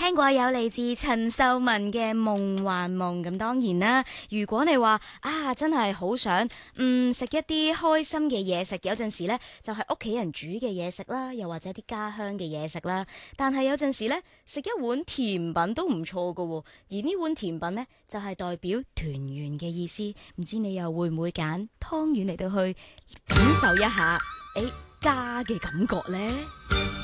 聽過有嚟自陳秀雯嘅夢幻夢，咁當然啦，如果你話真係好想食一啲開心嘅嘢食，有陣時呢就係屋企人煮嘅嘢食啦，又或者啲家鄉嘅嘢食啦，但係有陣時呢，食一碗甜品都唔錯㗎喎，而呢碗甜品呢，就係代表團圓嘅意思，唔知你又會唔會揀湯圓嚟到去感受一下家嘅感覺呢？